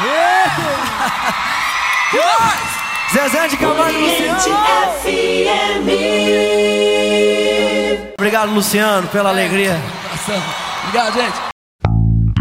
Zezé de Camargo e Luciano. Obrigado, Luciano, pela alegria. Obrigado, gente.